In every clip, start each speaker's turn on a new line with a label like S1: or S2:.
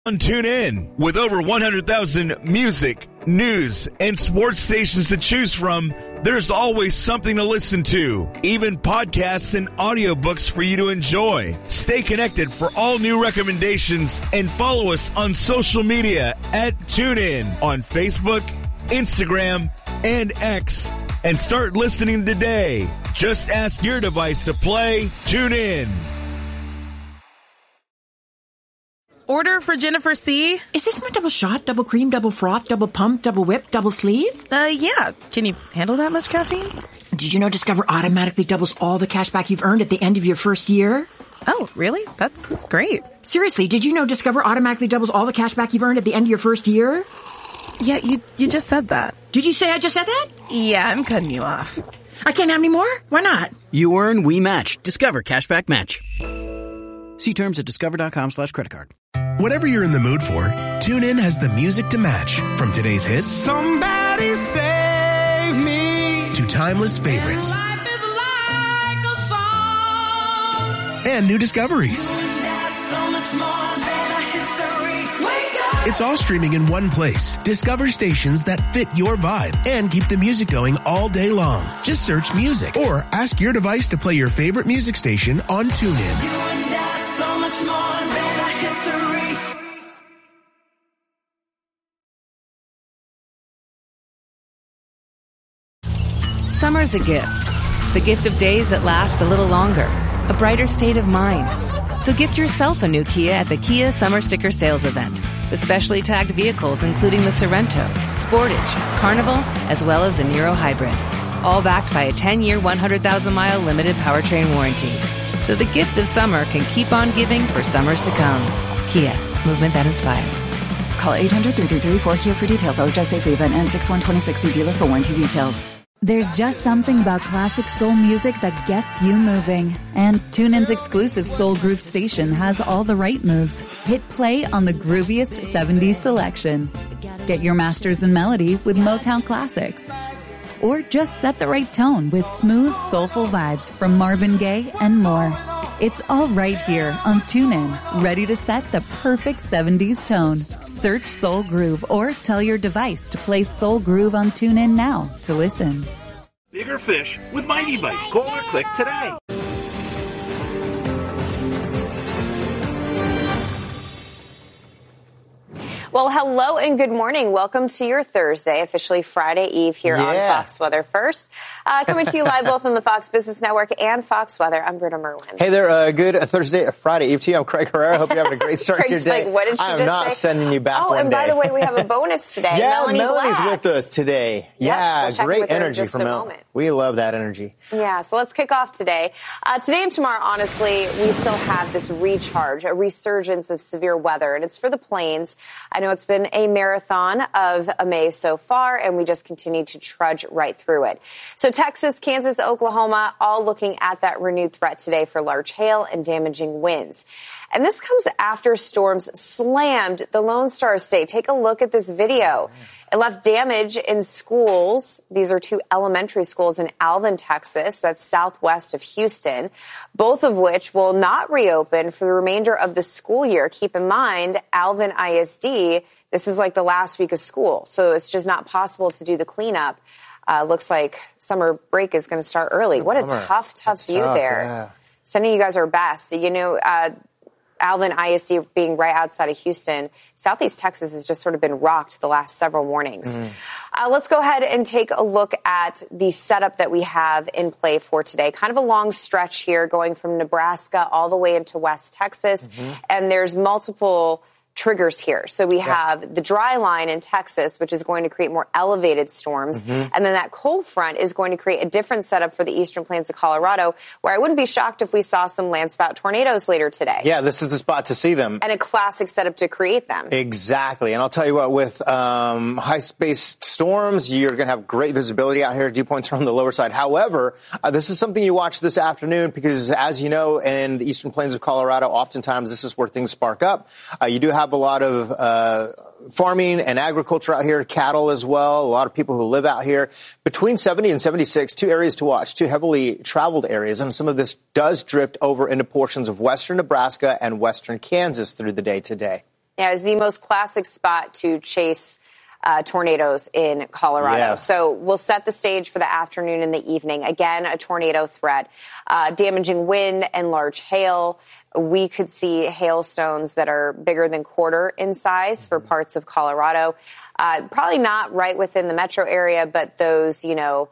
S1: Tune in. With over 100,000 music, news, and sports stations to choose from, there's always something to listen to, even podcasts and audiobooks for you to enjoy. Stay connected for all new recommendations and follow us on social media at TuneIn on Facebook, Instagram, and X. And start listening today. Just ask your device to play TuneIn.
S2: Order for Jennifer C.
S3: Is this my double shot, double cream, double froth, double pump, double whip, double sleeve?
S2: Yeah. Can you handle that much caffeine?
S3: Did you know Discover automatically doubles all the cash back you've earned at the end of your first year?
S2: Oh, really? That's great.
S3: Seriously, did you know Discover automatically doubles all the cash back you've earned at the end of your first year?
S2: Yeah, you just said that.
S3: Did you say I just said that?
S2: Yeah, I'm cutting you off.
S3: I can't have any more? Why not?
S4: You earn, we match. Discover Cashback Match. See terms at discover.com/creditcard.
S5: Whatever you're in the mood for, TuneIn has the music to match. From today's hits,
S6: Somebody Save Me,
S5: to timeless favorites,
S6: Life is like a song.
S5: and new discoveries.
S6: So much more than a history. Wake up.
S5: It's all streaming in one place. Discover stations that fit your vibe and keep the music going all day long. Just search music or ask your device to play your favorite music station on TuneIn.
S6: You and I, so much more than a history.
S7: Summer's a gift. The gift of days that last a little longer. A brighter state of mind. So gift yourself a new Kia at the Kia Summer Sticker Sales Event. With specially tagged vehicles including the Sorrento, Sportage, Carnival, as well as the Niro Hybrid. All backed by a 10-year, 100,000-mile limited powertrain warranty. So the gift of summer can keep on giving for summers to come. Kia, movement that inspires.
S8: Call 800-3334-KIA for details. Always drive safely. Event ends 6/1/26. See dealer for warranty details.
S9: There's just something about classic soul music that gets you moving. And TuneIn's exclusive Soul Groove station has all the right moves. Hit play on the grooviest 70s selection. Get your masters in melody with Motown classics. Or just set the right tone with smooth, soulful vibes from Marvin Gaye and more. It's all right here on TuneIn, ready to set the perfect 70s tone. Search Soul Groove or tell your device to play Soul Groove on TuneIn now to listen.
S10: Bigger fish with Mighty Bite. Call or click today.
S11: Well, hello and good morning. Welcome to your Thursday, officially Friday Eve here on Fox Weather First. Coming to you live both on the Fox Business Network and Fox Weather. I'm Britta Merwin.
S12: Hey there. Good Friday Eve to you. I'm Craig Herrera. Hope you're having a great start to your day.
S11: Like, what did she
S12: I am not sending you back one day.
S11: Oh, and by the way, we have a bonus today.
S12: Melody's
S11: Black
S12: with us today.
S11: We'll
S12: great energy from Mel. We love that energy.
S11: Yeah, so let's kick off today. Today and tomorrow, honestly, we still have this recharge, a resurgence of severe weather, and it's for the plains. I know it's been a marathon of a May so far, and we just continue to trudge right through it. So Texas, Kansas, Oklahoma, all looking at that renewed threat today for large hail and damaging winds. And this comes after storms slammed the Lone Star State. Take a look at this video. It left damage in schools. These are two elementary schools in Alvin, Texas. That's southwest of Houston, both of which will not reopen for the remainder of the school year. Keep in mind, Alvin ISD, this is like the last week of school, so it's just not possible to do the cleanup. Looks like summer break is going to start early. What a tough view there. Yeah. Sending you guys our best. You know, Alvin ISD being right outside of Houston, Southeast Texas has just sort of been rocked the last several mornings. Let's go ahead and take a look at the setup that we have in play for today. Kind of a long stretch here going from Nebraska all the way into West Texas. And there's multiple triggers here. So we have the dry line in Texas, which is going to create more elevated storms. And then that cold front is going to create a different setup for the eastern plains of Colorado, where I wouldn't be shocked if we saw some landspout tornadoes later today.
S12: Yeah, this is the spot to see them.
S11: And a classic setup to create them.
S12: Exactly. And I'll tell you what, with high-spaced storms, you're going to have great visibility out here. Dew points are on the lower side. However, this is something you watch this afternoon because, as you know, in the eastern plains of Colorado, oftentimes this is where things spark up. You do have a lot of farming and agriculture out here, cattle as well, a lot of people who live out here. Between 70 and 76, two areas to watch, two heavily traveled areas, and some of this does drift over into portions of western Nebraska and western Kansas through the day today.
S11: Yeah, it's the most classic spot to chase tornadoes in Colorado.
S12: Yeah.
S11: So we'll set the stage for the afternoon and the evening. Again, a tornado threat, damaging wind and large hail. We could see hailstones that are bigger than quarter in size for parts of Colorado. Probably not right within the metro area, but those,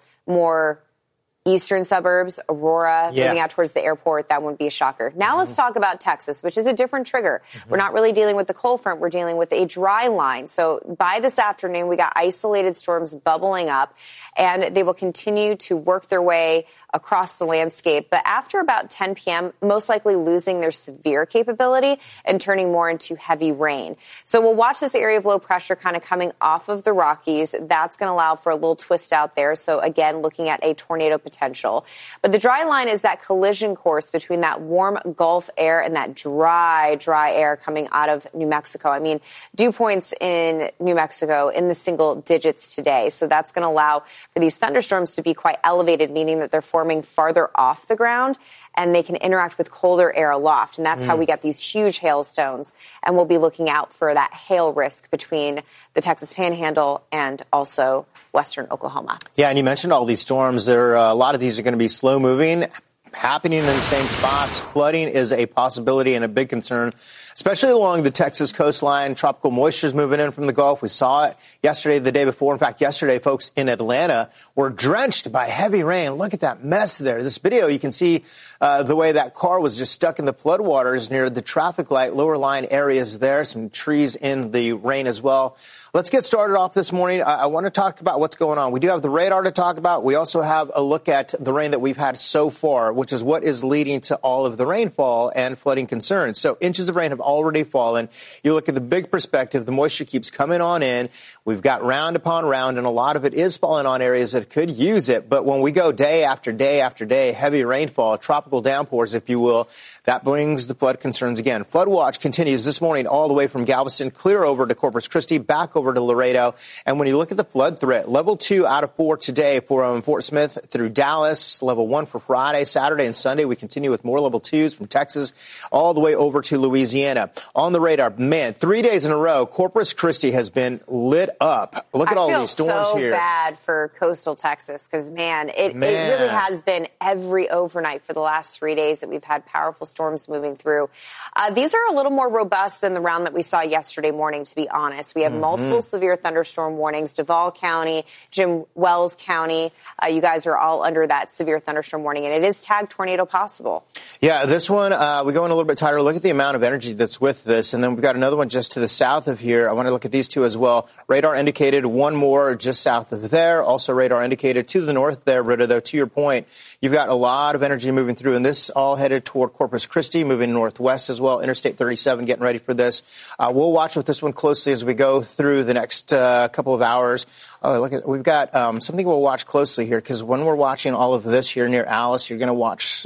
S11: more eastern suburbs, Aurora, moving out towards the airport, that wouldn't be a shocker. Now let's talk about Texas, which is a different trigger. We're not really dealing with the cold front. We're dealing with a dry line. So by this afternoon, we got isolated storms bubbling up, and they will continue to work their way across the landscape. But after about 10 p.m., most likely losing their severe capability and turning more into heavy rain. So we'll watch this area of low pressure kind of coming off of the Rockies. That's going to allow for a little twist out there. So again, looking at a tornado potential. But the dry line is that collision course between that warm Gulf air and that dry air coming out of New Mexico. I mean, dew points in New Mexico in the single digits today. So that's going to allow for these thunderstorms to be quite elevated, meaning that they're forming farther off the ground and they can interact with colder air aloft. And that's how we get these huge hailstones. And we'll be looking out for that hail risk between the Texas Panhandle and also western Oklahoma.
S12: Yeah, and you mentioned all these storms. A lot of these are going to be slow moving, happening in the same spots. Flooding is a possibility and a big concern, especially along the Texas coastline. Tropical moisture is moving in from the Gulf. We saw it yesterday, the day before. In fact, yesterday, folks in Atlanta were drenched by heavy rain. Look at that mess there. This video, you can see the way that car was just stuck in the floodwaters near the traffic light, lower line areas there. Some trees in the rain as well. Let's get started off this morning. I want to talk about what's going on. We do have the radar to talk about. We also have a look at the rain that we've had so far, which is what is leading to all of the rainfall and flooding concerns. So inches of rain have already fallen. You look at the big perspective, the moisture keeps coming on in. We've got round upon round, and a lot of it is falling on areas that could use it. But when we go day after day after day, heavy rainfall, tropical downpours, if you will, that brings the flood concerns again. Flood watch continues this morning all the way from Galveston, clear over to Corpus Christi, back over to Laredo. And when you look at the flood threat, level 2 out of 4 today for Fort Smith through Dallas, level 1 for Friday, Saturday, and Sunday. We continue with more level 2s from Texas all the way over to Louisiana. On the radar, man, 3 days in a row, Corpus Christi has been lit up. Look at all these storms here.
S11: I feel so bad for coastal Texas because, man, it really has been every overnight for the last 3 days that we've had powerful storms moving through. These are a little more robust than the round that we saw yesterday morning, to be honest. We have multiple severe thunderstorm warnings. Duval County, Jim Wells County, you guys are all under that severe thunderstorm warning, and it is tagged tornado possible.
S12: Yeah, this one, we go in a little bit tighter. Look at the amount of energy that's with this, and then we've got another one just to the south of here. I want to look at these two as well. Radar indicated one more just south of there. Also radar indicated to the north there, Britta, though, to your point, you've got a lot of energy moving through, and this all headed toward Corpus Christi, moving northwest as well. Interstate 37 getting ready for this. We'll watch with this one closely as we go through the next couple of hours. Oh, look at, we've got something we'll watch closely here, because when we're watching all of this here near Alice, you're going to watch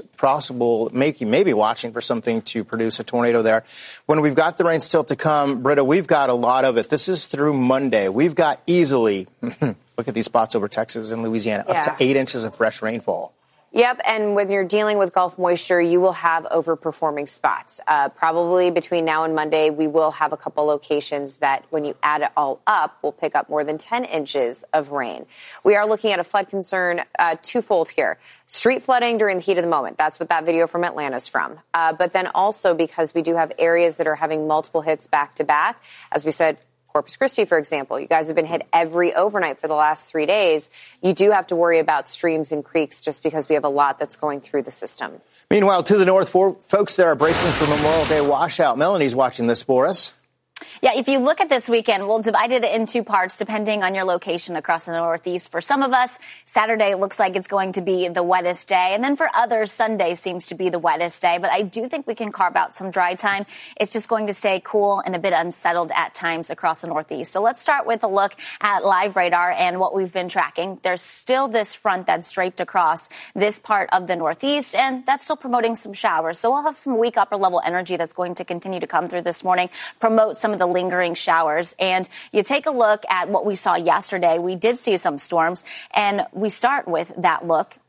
S12: maybe watching for something to produce a tornado there. When we've got the rain still to come, Britta, we've got a lot of it. This is through Monday. We've got easily, look at these spots over Texas and Louisiana, up to 8 inches of fresh rainfall.
S11: Yep, and when you're dealing with Gulf moisture, you will have overperforming spots. Probably between now and Monday, we will have a couple locations that, when you add it all up, will pick up more than 10 inches of rain. We are looking at a flood concern twofold here. Street flooding during the heat of the moment. That's what that video from Atlanta is from. But then also because we do have areas that are having multiple hits back to back. As we said, Corpus Christi, for example, you guys have been hit every overnight for the last 3 days. You do have to worry about streams and creeks just because we have a lot that's going through the system.
S12: Meanwhile, to the north, folks there are bracing for Memorial Day washout. Melanie's watching this for us.
S13: Yeah, if you look at this weekend, we'll divide it into parts depending on your location across the Northeast. For some of us, Saturday looks like it's going to be the wettest day. And then for others, Sunday seems to be the wettest day. But I do think we can carve out some dry time. It's just going to stay cool and a bit unsettled at times across the Northeast. So let's start with a look at live radar and what we've been tracking. There's still this front that's draped across this part of the Northeast, and that's still promoting some showers. So we'll have some weak upper level energy that's going to continue to come through this morning, promote some of the lingering showers. And you take a look at what we saw yesterday. We did see some storms, and we start with that look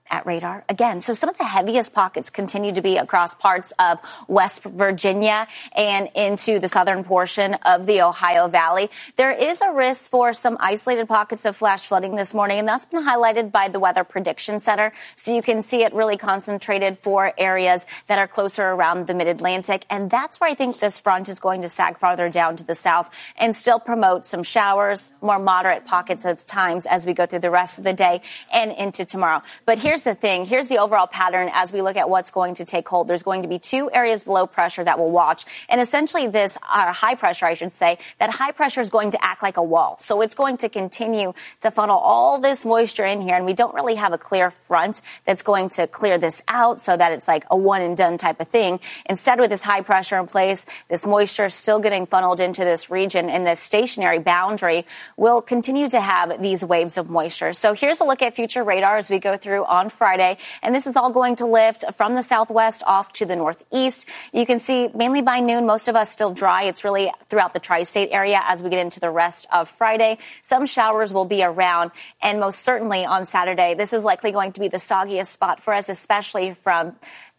S13: at radar again. So some of the heaviest pockets continue to be across parts of West Virginia and into the southern portion of the Ohio Valley. There is a risk for some isolated pockets of flash flooding this morning, and that's been highlighted by the Weather Prediction Center. So you can see it really concentrated for areas that are closer around the mid-Atlantic. And that's where I think this front is going to sag farther down to the south and still promote some showers, more moderate pockets of times as we go through the rest of the day and into tomorrow. But here's the thing. Here's the overall pattern as we look at what's going to take hold. There's going to be two areas of low pressure that we'll watch. And essentially this high pressure, I should say, that high pressure is going to act like a wall. So it's going to continue to funnel all this moisture in here. And we don't really have a clear front that's going to clear this out so that it's like a one and done type of thing. Instead, with this high pressure in place, this moisture is still getting funneled into this region, and this stationary boundary will continue to have these waves of moisture. So here's a look at future radar as we go through on Friday. And this is all going to lift from the southwest off to the northeast. You can see mainly by noon, most of us still dry. It's really throughout the tri-state area as we get into the rest of Friday. Some showers will be around, and most certainly on Saturday, this is likely going to be the soggiest spot for us, especially from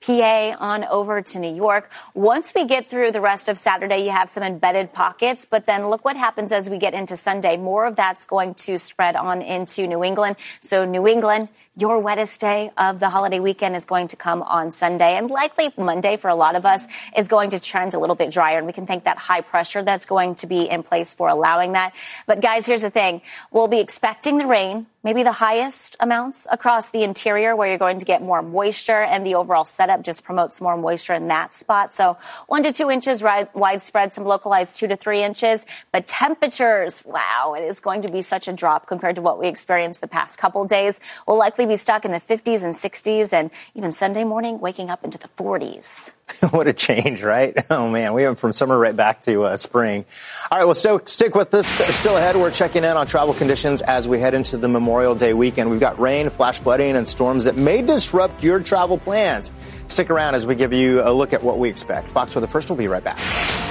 S13: PA on over to New York. Once we get through the rest of Saturday, you have some embedded pockets, but then look what happens as we get into Sunday. More of that's going to spread on into New England. So New England, your wettest day of the holiday weekend is going to come on Sunday, and likely Monday for a lot of us is going to trend a little bit drier, and we can thank that high pressure that's going to be in place for allowing that. But guys, here's the thing. We'll be expecting the rain, maybe the highest amounts across the interior where you're going to get more moisture, and the overall setup just promotes more moisture in that spot. So 1 to 2 inches widespread, some localized 2 to 3 inches. But temperatures, wow, it is going to be such a drop compared to what we experienced the past couple days. We'll likely be stuck in the 50s and 60s, and even Sunday morning waking up into the 40s.
S12: What a change, right? Oh, man, we went from summer right back to spring. All right, well, stick with this. Still ahead, we're checking in on travel conditions as we head into the Memorial Day weekend. We've got rain, flash flooding, and storms that may disrupt your travel plans. Stick around as we give you a look at what we expect. Fox Weather First will be right back.